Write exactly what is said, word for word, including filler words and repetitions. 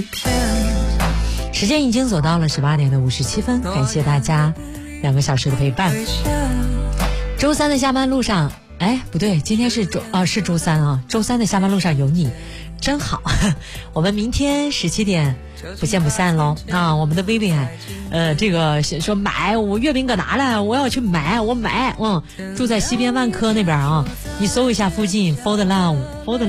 时间已经走到了十八点的五十七分，感谢大家两个小时的陪伴。周三的下班路上，哎，不对，今天是周啊是周三啊，周三的下班路上有你，真好。我们明天十七点不见不散喽。啊，我们的 Vivian， 呃，这个说买我月饼搁哪了？我要去买，我买，嗯，住在西边万科那边啊，你搜一下附近 For the Love For the